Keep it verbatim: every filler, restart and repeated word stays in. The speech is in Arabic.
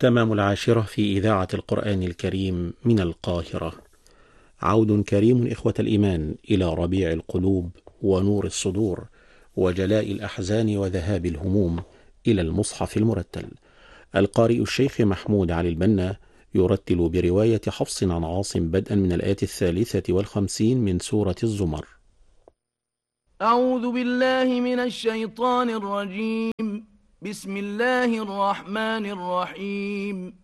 تمام العاشرة في إذاعة القرآن الكريم من القاهرة. عود كريم إخوة الإيمان إلى ربيع القلوب ونور الصدور وجلاء الأحزان وذهاب الهموم، إلى المصحف المرتل. القارئ الشيخ محمود علي البنا يرتل برواية حفص عن عاصم بدءا من الآية الثالثة والخمسين من سورة الزمر. أعوذ بالله من الشيطان الرجيم. بسم الله الرحمن الرحيم.